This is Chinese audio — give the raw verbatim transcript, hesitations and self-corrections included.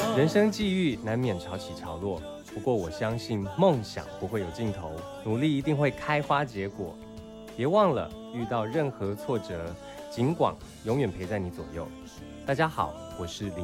人生际遇难免潮起潮落，不过我相信梦想不会有尽头，努力一定会开花结果。别忘了，遇到任何挫折，景广永远陪在你左右。大家好，我是林